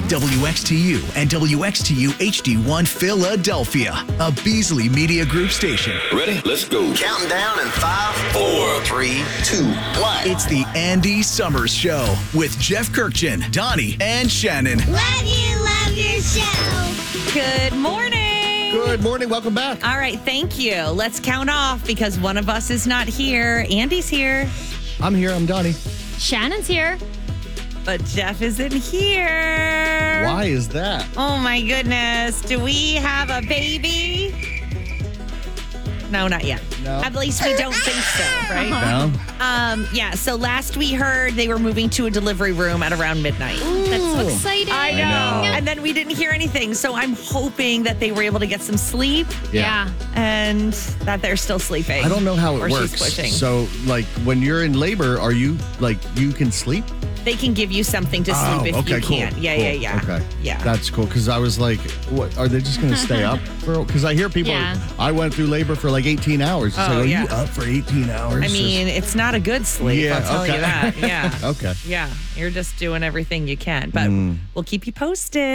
WXTU and WXTU HD1 Philadelphia, a Beasley Media Group station. Ready? Let's go. Counting down in 5, 4, 3, 2, 1. It's the Andy Summers Show with Jeff Kirkchin, Donnie, and Shannon. Love your show. Good morning. Good morning. Welcome back. All right, thank you. Let's count off because one of us is not here. Andy's here, I'm here. I'm Donnie. Shannon's here. but Jeff isn't here. Why is that? Oh, my goodness. Do we have a baby? No, not yet. No. At least we don't think so, right? No. Yeah, so last we heard they were moving to a delivery room at around midnight. That's so exciting. I know. know. And then we didn't hear anything. So I'm hoping that they were able to get some sleep Yeah. and that they're still sleeping. I don't know how Or it she's works. pushing. So, like, when you're in labor, are you, like, you can sleep? They can give you something to sleep if okay, you cool. can't. Yeah, cool. yeah, yeah. Okay. Yeah. That's cool. Because I was like, what? Are they just going to stay up? Because I hear people, Yeah. I went through labor for like 18 hours. It's Oh, like, are yeah. you up for 18 hours? I mean, it's not a good sleep, Yeah, I'll tell you okay. that. Yeah. Okay. Yeah. You're just doing everything you can. But we'll keep you posted.